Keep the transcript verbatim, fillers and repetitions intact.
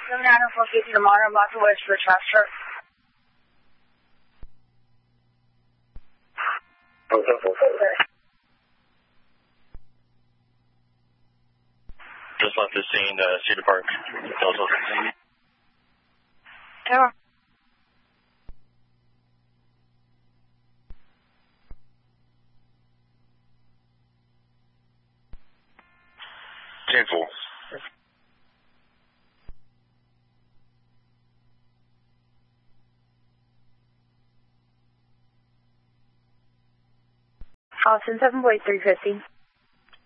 seven nine four fifty to Monroe, Boston West for transfer. Just left the scene, uh, Cedar Park. Tower. Cancel. Austin seven point three fifty.